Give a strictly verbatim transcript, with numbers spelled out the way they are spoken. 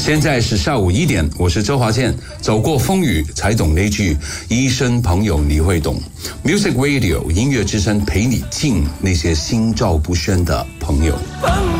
现在是下午一点，我是周华健。走过风雨，才懂那句“医生朋友你会懂”。Music Radio 音乐之声陪你敬那些心照不宣的朋友。